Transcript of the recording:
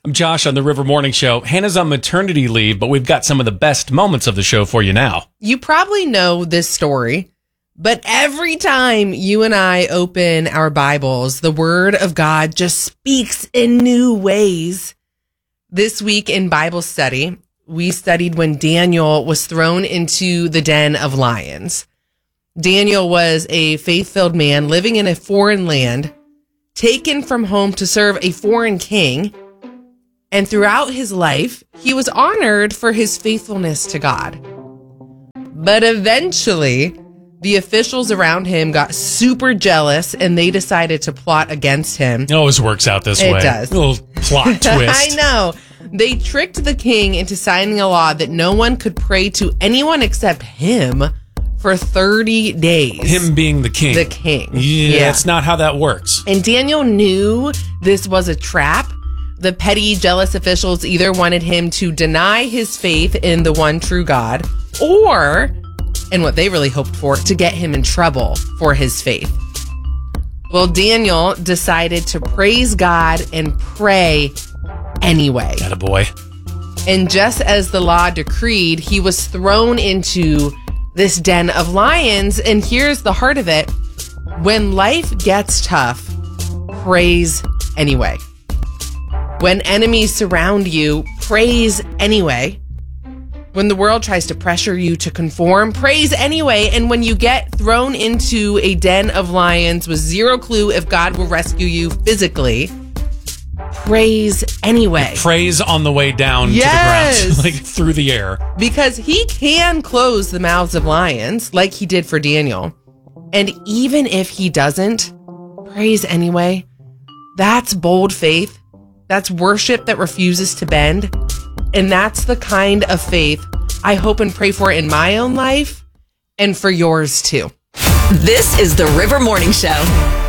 I'm Josh on the River Morning Show. Hannah's on maternity leave, but we've got some of the best moments of the show for you now. You probably know this story, but every time you and I open our Bibles, the Word of God just speaks in new ways. This week in Bible study, we studied when Daniel was thrown into the den of lions. Daniel was a faith-filled man living in a foreign land, taken from home to serve a foreign king. And throughout his life, he was honored for his faithfulness to God. But eventually, the officials around him got super jealous and they decided to plot against him. It always works out this way. It does. A little plot twist. I know. They tricked the king into signing a law that no one could pray to anyone except him for 30 days. Him being the king. The king. Yeah, that's not how that works. And Daniel knew this was a trap. The petty, jealous officials either wanted him to deny his faith in the one true God, or, and what they really hoped for, to get him in trouble for his faith. Well, Daniel decided to praise God and pray anyway. Attaboy. And just as the law decreed, he was thrown into this den of lions. And here's the heart of it. When life gets tough, praise anyway. When enemies surround you, praise anyway. When the world tries to pressure you to conform, praise anyway. And when you get thrown into a den of lions with zero clue if God will rescue you physically, praise anyway. Praise on the way down to the ground, like through the air. Because he can close the mouths of lions like he did for Daniel. And even if he doesn't, praise anyway. That's bold faith. That's worship that refuses to bend. And that's the kind of faith I hope and pray for in my own life and for yours too. This is the River Morning Show.